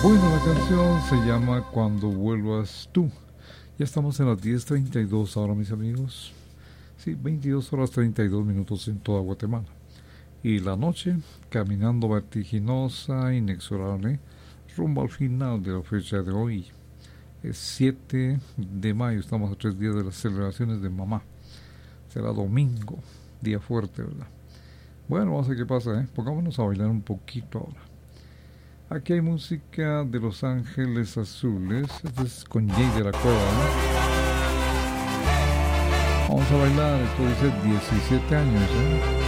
Bueno, la canción se llama Cuando vuelvas tú. Ya estamos en las 10:32 ahora, mis amigos. Sí, 22 horas 32 minutos en toda Guatemala. Y la noche, caminando vertiginosa, inexorable, rumbo al final de la fecha de hoy. Es 7 de mayo, estamos a 3 días de las celebraciones de mamá. Será domingo, día fuerte, ¿verdad? Bueno, vamos a ver qué pasa, ¿eh? Pongámonos a bailar un poquito ahora. Aquí hay música de Los Ángeles Azules. Este es con Jay de la Cueva, ¿no? Vamos a bailar, esto dice 17 años, ¿eh?